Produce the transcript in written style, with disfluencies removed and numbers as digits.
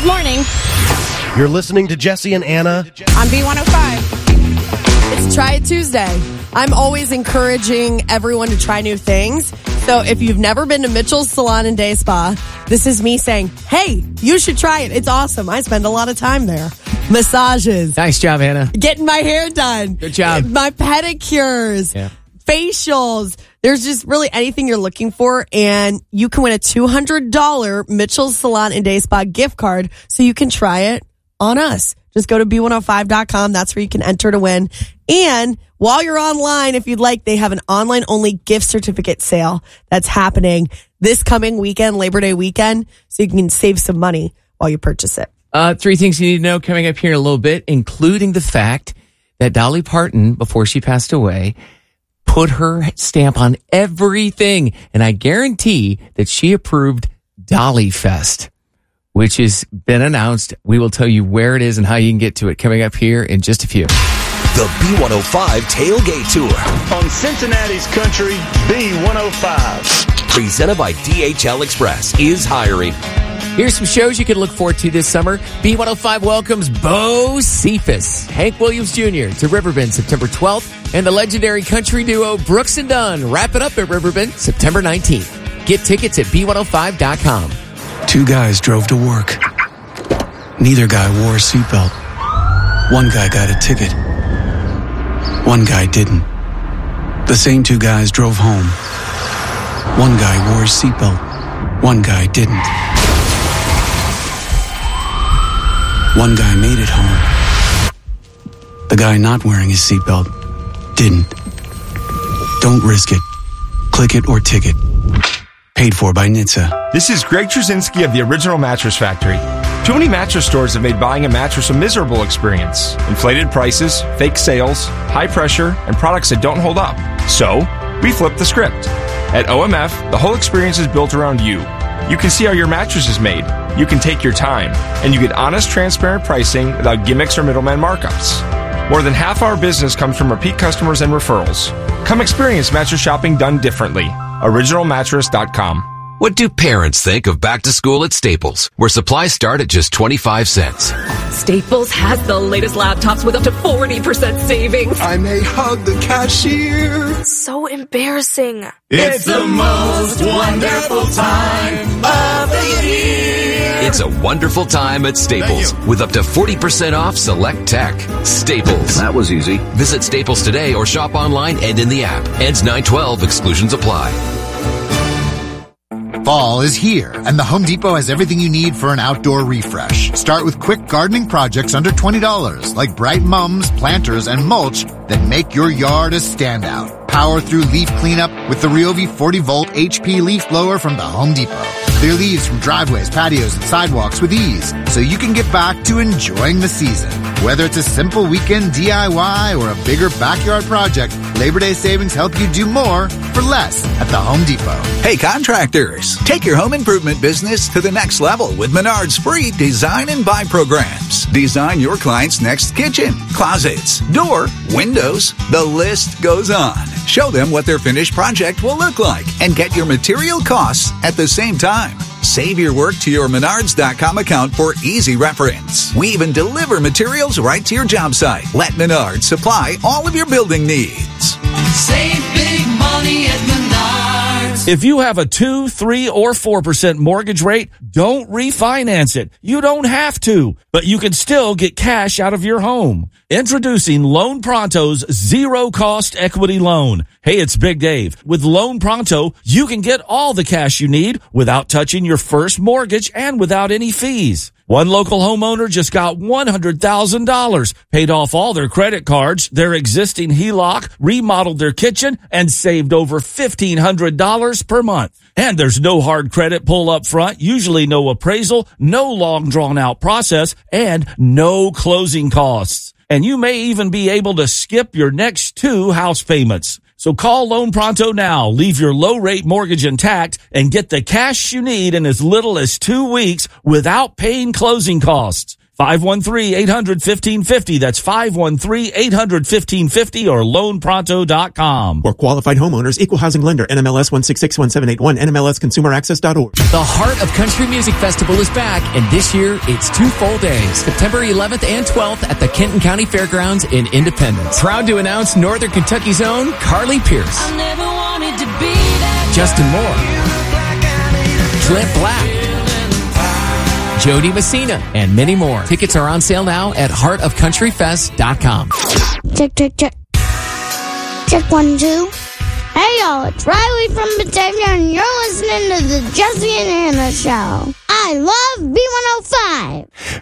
Good morning. You're listening to Jesse and Anna on B105. It's Try It Tuesday. I'm always encouraging everyone to try new things. So if you've never been to Mitchell's Salon and Day Spa, this is me saying, hey, you should try it. It's awesome. I spend a lot of time there. Massages. Nice job, Anna. Getting my hair done. Good job. My pedicures. Yeah. Facials. There's just really anything you're looking for, and you can win a $200 Mitchell's Salon and Day Spa gift card so you can try it on us. Just go to B105.com. That's where you can enter to win. And while you're online, if you'd like, they have an online-only gift certificate sale that's happening this coming weekend, Labor Day weekend, so you can save some money while you purchase it. 3 things you need to know coming up here in a little bit, including the fact that Dolly Parton, before she passed away, put her stamp on everything. And I guarantee that she approved Dolly Fest, which has been announced. We will tell you where it is and how you can get to it coming up here in just a few. The B105 Tailgate Tour on Cincinnati's Country B105. Presented by DHL Express is hiring. Here's some shows you can look forward to this summer. B105 welcomes Bo Cephas, Hank Williams Jr. to Riverbend September 12th, and the legendary country duo Brooks and Dunn wrap it up at Riverbend September 19th. Get tickets at B105.com. 2 guys drove to work. Neither guy wore a seatbelt. One guy got a ticket. One guy didn't. The same 2 guys drove home. One guy wore a seatbelt. One guy didn't. One guy made it home. The guy not wearing his seatbelt didn't. Don't risk it. Click it or ticket. Paid for by NHTSA. This is Greg Trzynski of the Original Mattress Factory. Too many mattress stores have made buying a mattress a miserable experience. Inflated prices, fake sales, high pressure, and products that don't hold up. So, we flipped the script. At OMF, the whole experience is built around you. You can see how your mattress is made. You can take your time. And you get honest, transparent pricing without gimmicks or middleman markups. More than half our business comes from repeat customers and referrals. Come experience mattress shopping done differently. OriginalMattress.com. What do parents think of back to school at Staples, where supplies start at just 25 cents? Staples has the latest laptops with up to 40% savings. I may hug the cashier. So embarrassing. It's the most wonderful time of the year. It's a wonderful time at Staples with up to 40% off select tech. Staples. That was easy. Visit Staples today or shop online and in the app. Ends 9/12. Exclusions apply. Fall is here, and the Home Depot has everything you need for an outdoor refresh. Start with quick gardening projects under $20, like bright mums, planters, and mulch that make your yard a standout. Power through leaf cleanup with the Ryobi 40-volt HP leaf blower from the Home Depot. Clear leaves from driveways, patios, and sidewalks with ease, so you can get back to enjoying the season. Whether it's a simple weekend DIY or a bigger backyard project, Labor Day savings help you do more for less at the Home Depot. Hey contractors, take your home improvement business to the next level with Menard's free Design and Buy programs. Design your client's next kitchen, closets, door, windows, the list goes on. Show them what their finished project will look like and get your material costs at the same time. Save your work to your Menards.com account for easy reference. We even deliver materials right to your job site. Let Menards supply all of your building needs. Save big money at Menards. If you have a 2, 3, or 4% mortgage rate, don't refinance it. You don't have to, but you can still get cash out of your home. Introducing Loan Pronto's zero-cost equity loan. Hey, it's Big Dave. With Loan Pronto, you can get all the cash you need without touching your first mortgage and without any fees. One local homeowner just got $100,000, paid off all their credit cards, their existing HELOC, remodeled their kitchen, and saved over $1,500 per month. And there's no hard credit pull up front, usually no appraisal, no long drawn out process, and no closing costs. And you may even be able to skip your next 2 house payments. So call Loan Pronto now, leave your low-rate mortgage intact, and get the cash you need in as little as 2 weeks without paying closing costs. 513-800-1550. That's 513-800-1550 or loanpronto.com. For qualified homeowners, equal housing lender, NMLS 1661781, NMLSconsumeraccess.org. The Heart of Country Music Festival is back, and this year it's 2 full days, September 11th and 12th at the Kenton County Fairgrounds in Independence. Proud to announce Northern Kentucky's own Carly Pierce, Justin Moore, Clint Black, Jody Messina, and many more. Tickets are on sale now at heartofcountryfest.com. Check, check, check. Check 1, 2. Hey, y'all, it's Riley from Batavia, and you're listening to the Jesse and Anna Show. I love B105.